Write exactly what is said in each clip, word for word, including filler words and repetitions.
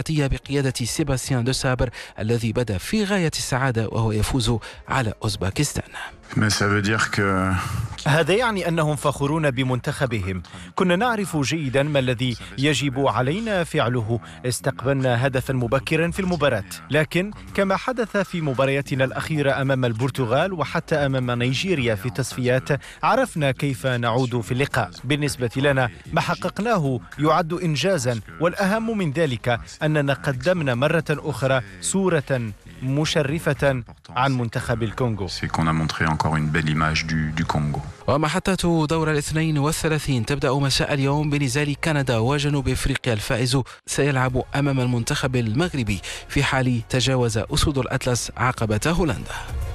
الإماراتية بقيادة سيباستيان دو سابر الذي بدأ في غاية السعادة وهو يفوز على أوزبكستان. هذا يعني أنهم فخورون بمنتخبهم. كنا نعرف جيدا ما الذي يجب علينا فعله. استقبلنا هدفا مبكرا في المباراة، لكن كما حدث في مبارياتنا الأخيرة أمام البرتغال وحتى أمام نيجيريا في التصفيات، عرفنا كيف نعود في اللقاء. بالنسبة لنا ما حققناه يعد إنجازا، والأهم من ذلك أننا قدمنا مرة أخرى صورة مشرفة عن منتخب الكونغو. ومحطة دور الاثنين والثلاثين تبدأ مساء اليوم بنزال كندا وجنوب أفريقيا. الفائز سيلعب أمام المنتخب المغربي في حال تجاوز أسود الأطلس عقبة هولندا.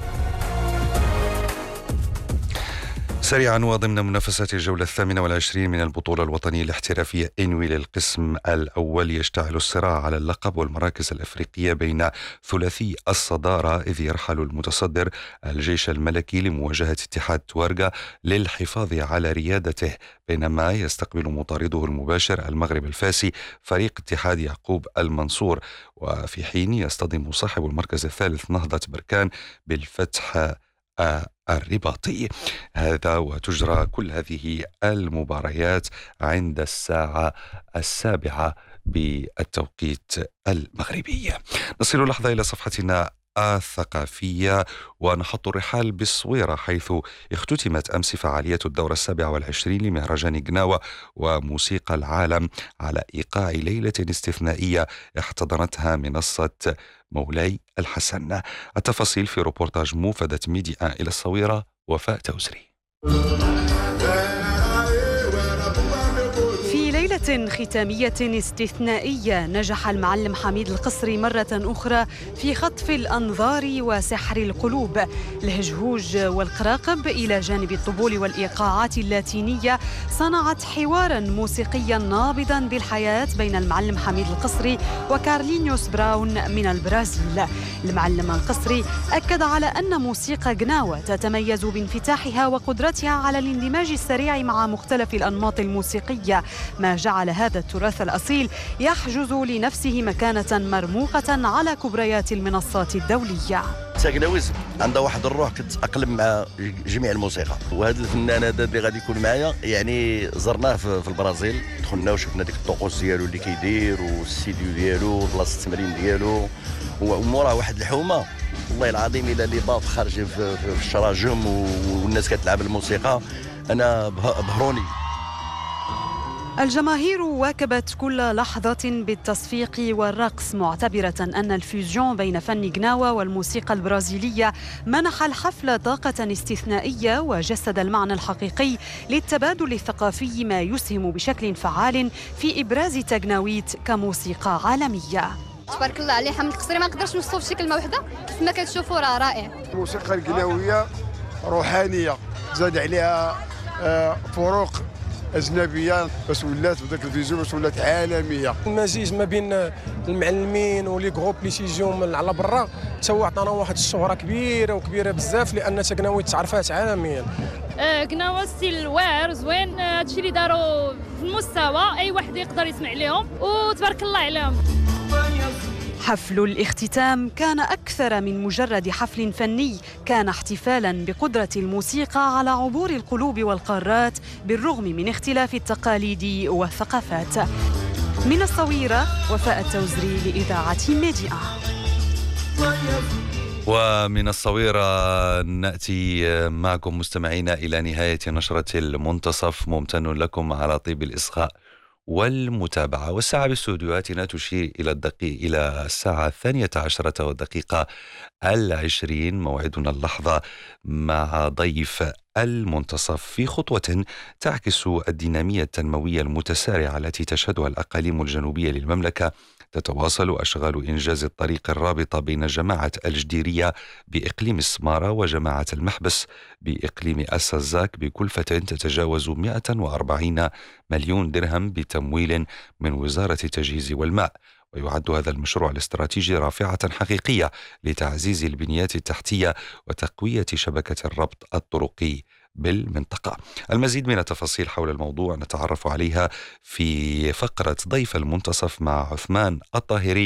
سريعا، وضمن منافسات الجولة الثامنة والعشرين من البطولة الوطنية الاحترافية إنوي للقسم الأول، يشتعل الصراع على اللقب والمراكز الأفريقية بين ثلاثي الصدارة، إذ يرحل المتصدر الجيش الملكي لمواجهة اتحاد توارغا للحفاظ على ريادته، بينما يستقبل مطارده المباشر المغرب الفاسي فريق اتحاد يعقوب المنصور، وفي حين يصطدم صاحب المركز الثالث نهضة بركان بالفتح الرباطي. هذا وتجرى كل هذه المباريات عند الساعة السابعة بالتوقيت المغربي. نصل لحظة إلى صفحتنا الثقافية ونحط الرحال بالصويرة، حيث اختتمت أمس فعالية الدورة السابعة والعشرين لمهرجان جناوة وموسيقى العالم على إيقاع ليلة استثنائية احتضنتها منصة مولاي الحسن. التفاصيل في روبورتاج موفدة ميديا إلى الصويرة وفاء توزري. ليلة ختامية استثنائية نجح المعلم حميد القصري مرة أخرى في خطف الأنظار وسحر القلوب. الهجهوج والقراقب إلى جانب الطبول والإيقاعات اللاتينية صنعت حوارا موسيقيا نابضا بالحياة بين المعلم حميد القصري وكارلينيوس براون من البرازيل. المعلم القصري أكد على أن موسيقى جناوة تتميز بانفتاحها وقدرتها على الاندماج السريع مع مختلف الأنماط الموسيقية، ما جعل هذا التراث الأصيل يحجز لنفسه مكانة مرموقة على كبريات المنصات الدولية. تاكناويز عنده واحد الروح كتأقلم مع جميع الموسيقى، وهذا الفنان هذا اللي غادي يكون معايا يعني زرناه في البرازيل، دخلنا وشفنا ديك الطقوس ديالو اللي كيدير والاستديو ديالو وبلاصه التمرين ديالو، وموراه واحد الحومه والله العظيم الى اللي باط خارج في الشراجم والناس كتلعب الموسيقى. انا بهروني. الجماهير واكبت كل لحظة بالتصفيق والرقص، معتبرة أن الفيوزيون بين فن جناوة والموسيقى البرازيلية منح الحفل طاقة استثنائية وجسد المعنى الحقيقي للتبادل الثقافي، ما يسهم بشكل فعال في إبراز تجناويت كموسيقى عالمية. تبارك الله عليه حمد القصري، ما نقدرش نوصف شي كلمة واحدة، كما كتشوفوا راه رائع. الموسيقى الجناوية روحانية، زاد عليها فروق أجنبية باش ولات بداك الفيزيو باش ولات عالمية. المزيج ما بين المعلمين ولي جروب لي تيجيو من على برا تا عطانا واحد الشهرة كبيرة وكبيرة بزاف، لأن تاكناوي تعرفات عالميا. كناوة ستيل واعر زوين، هادشي اللي داروا في المستوى أي واحد يقدر يسمع لهم وتبارك الله عليهم. حفل الاختتام كان أكثر من مجرد حفل فني، كان احتفالاً بقدرة الموسيقى على عبور القلوب والقارات بالرغم من اختلاف التقاليد والثقافات. من الصويرة وفاء التوزري لإذاعة ميديا. ومن الصويرة نأتي معكم مستمعينا إلى نهاية نشرة المنتصف. ممتن لكم على طيب الإصغاء والمتابعة. والساعة باستوديوهاتنا تشير إلى الدقيقة إلى الساعة الثانية عشرة والدقيقة العشرين. موعدنا اللحظة مع ضيف المنتصف في خطوة تعكس الدينامية التنموية المتسارعة التي تشهدها الأقاليم الجنوبية للمملكة. تتواصل أشغال إنجاز الطريق الرابطة بين جماعة الجديرية بإقليم السمارة وجماعة المحبس بإقليم السزاك بكلفة تتجاوز مئة وأربعين مليون درهم بتمويل من وزارة التجهيز والماء. ويعد هذا المشروع الاستراتيجي رافعة حقيقية لتعزيز البنيات التحتية وتقوية شبكة الربط الطرقي بالمنطقة. المزيد من التفاصيل حول الموضوع نتعرف عليها في فقرة ضيف المنتصف مع عثمان الطاهري